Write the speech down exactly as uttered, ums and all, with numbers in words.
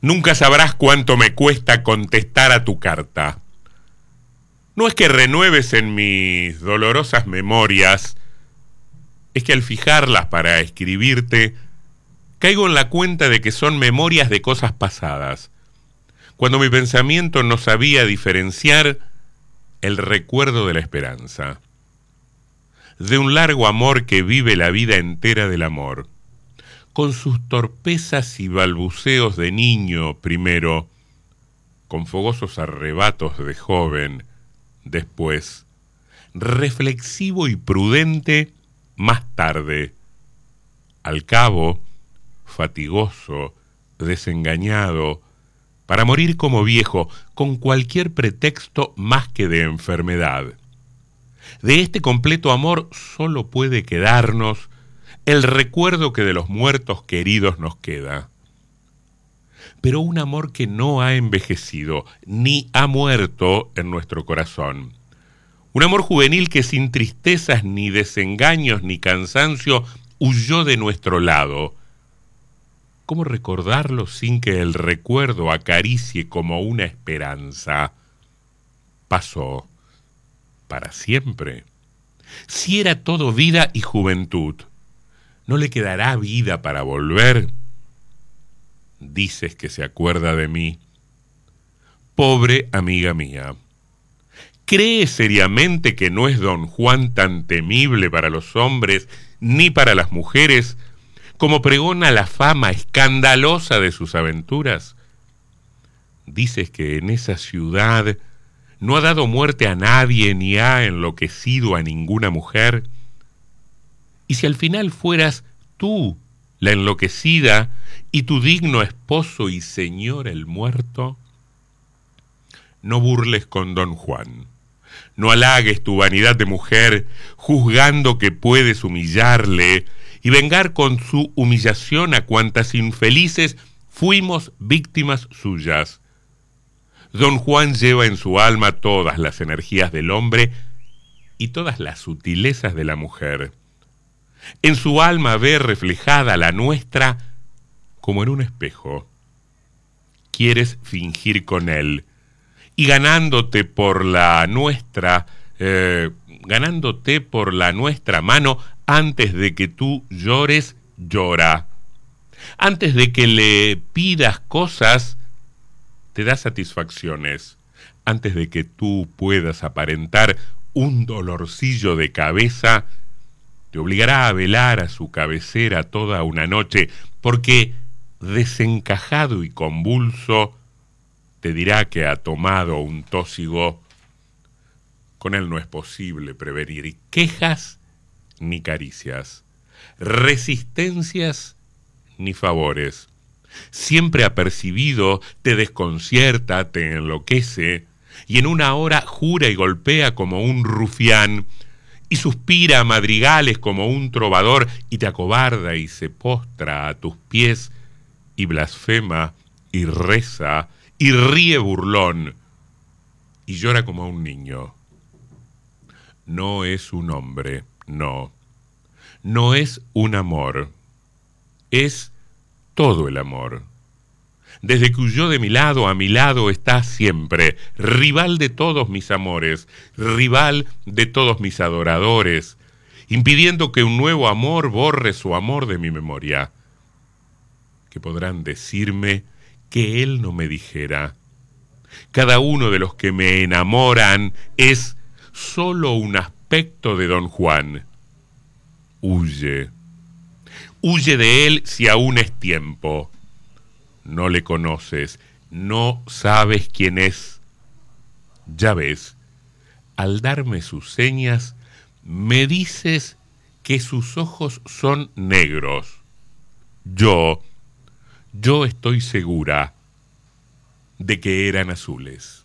Nunca sabrás cuánto me cuesta contestar a tu carta. No es que renueves en mis dolorosas memorias, es que al fijarlas para escribirte, caigo en la cuenta de que son memorias de cosas pasadas, cuando mi pensamiento no sabía diferenciar el recuerdo de la esperanza, de un largo amor que vive la vida entera del amor, con sus torpezas y balbuceos de niño primero, con fogosos arrebatos de joven después, reflexivo y prudente más tarde, al cabo, fatigoso, desengañado, para morir como viejo, con cualquier pretexto más que de enfermedad. De este completo amor solo puede quedarnos el recuerdo que de los muertos queridos nos queda. Pero un amor que no ha envejecido, ni ha muerto en nuestro corazón. Un amor juvenil que sin tristezas, ni desengaños, ni cansancio, huyó de nuestro lado. ¿Cómo recordarlo sin que el recuerdo acaricie como una esperanza? Pasó para siempre. Si era todo vida y juventud, ¿no le quedará vida para volver? Dices que se acuerda de mí. Pobre amiga mía, ¿crees seriamente que no es don Juan tan temible para los hombres ni para las mujeres como pregona la fama escandalosa de sus aventuras? Dices que en esa ciudad no ha dado muerte a nadie ni ha enloquecido a ninguna mujer. Y si al final fueras tú la enloquecida y tu digno esposo y señor el muerto, no burles con don Juan, no halagues tu vanidad de mujer juzgando que puedes humillarle y vengar con su humillación a cuantas infelices fuimos víctimas suyas. Don Juan lleva en su alma todas las energías del hombre y todas las sutilezas de la mujer. En su alma ve reflejada la nuestra como en un espejo. Quieres fingir con él y ganándote por la nuestra, eh, ganándote por la nuestra mano antes de que tú llores, llora. Antes de que le pidas cosas, te da satisfacciones. Antes de que tú puedas aparentar un dolorcillo de cabeza, te obligará a velar a su cabecera toda una noche, porque desencajado y convulso, te dirá que ha tomado un tósigo. Con él no es posible prevenir quejas ni caricias, resistencias ni favores. Siempre apercibido, te desconcierta, te enloquece, y en una hora jura y golpea como un rufián, y suspira a madrigales como un trovador, y te acobarda y se postra a tus pies, y blasfema, y reza, y ríe burlón, y llora como un niño. No es un hombre, no. No es un amor. Es todo el amor. Desde que huyó de mi lado, a mi lado está siempre, rival de todos mis amores, rival de todos mis adoradores, impidiendo que un nuevo amor borre su amor de mi memoria. Que podrán decirme que él no me dijera. Cada uno de los que me enamoran es solo un aspecto de don Juan. Huye. Huye de él si aún es tiempo. No le conoces, no sabes quién es. Ya ves, al darme sus señas, me dices que sus ojos son negros. Yo, yo estoy segura de que eran azules.